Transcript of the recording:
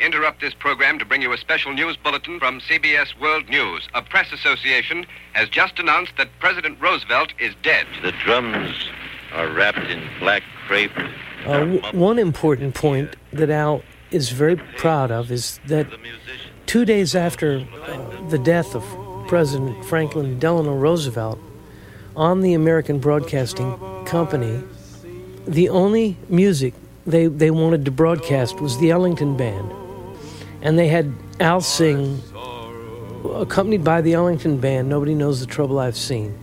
interrupt this program to bring you a special news bulletin from CBS World News. A press association has just announced that President Roosevelt is dead. The drums are wrapped in black crepe. One important point that Al is very proud of is that 2 days after the death of President Franklin Delano Roosevelt, on the American Broadcasting Company, the only music they wanted to broadcast was the Ellington Band. And they had Al sing, accompanied by the Ellington Band, Nobody Knows the Trouble I've Seen.